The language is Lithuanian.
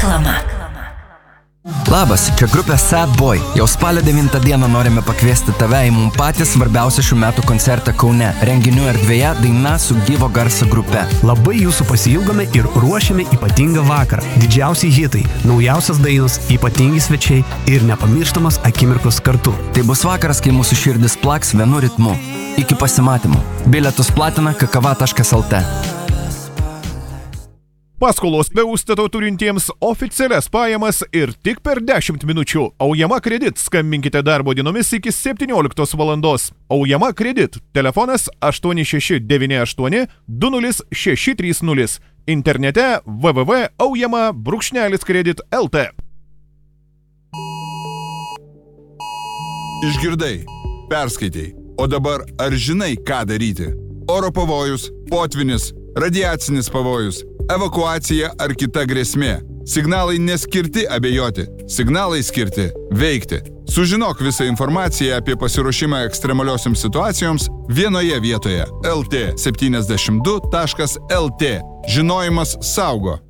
Reklama. Labas, čia grupė Sad Boy. Jau spalio 9 dieną norime pakviesti tave į mums patį svarbiausią šių metų koncertą Kaune. Renginių erdvėje daina su gyvo garso grupe. Labai jūsų pasiilgome ir ruošiame ypatingą vakarą. Didžiausi hitai, naujausias dainos, ypatingi svečiai ir nepamirštamas akimirkos kartu. Tai bus vakaras, kai mūsų širdis plaks vienu ritmu. Iki pasimatymų. Bilietus platina kakava.lt. Paskolos be užstato turintiems oficialias pajamas ir tik per 10 minučių. Aujama Kredit. Skambinkite darbo dienomis iki 17 valandos. Aujama Kredit. Telefonas 8698 20630. Internete www.aujama-kredit.lt. Išgirdai, perskaitei. O dabar ar žinai, ką daryti? Oro pavojus, potvinis, radiacinis pavojus, evakuacija ar kita grėsmė. Signalai neskirti abejoti, signalai skirti veikti. Sužinok visą informaciją apie pasiruošimą ekstremaliosioms situacijoms vienoje vietoje lt72.lt. Žinojimas saugo.